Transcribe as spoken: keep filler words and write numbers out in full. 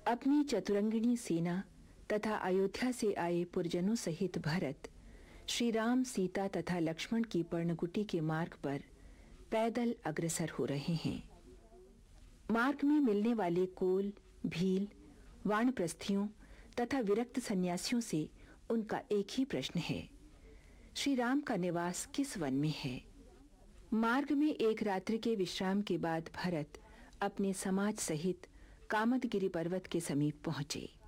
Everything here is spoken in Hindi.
अपनी चतुरंगिणी सेना तथा अयोध्या से आए पुरजनों सहित भरत श्री राम, सीता तथा लक्ष्मण की पर्णकुटी के मार्ग पर पैदल अग्रसर हो रहे हैं। मार्ग में मिलने वाले कोल, भील, वानप्रस्थियों तथा विरक्त सन्यासियों से उनका एक ही प्रश्न है, श्री राम का निवास किस वन में है। मार्ग में एक रात्रि के विश्राम के बाद भरत अपने समाज सहित कामदगिरि पर्वत के समीप पहुंचे।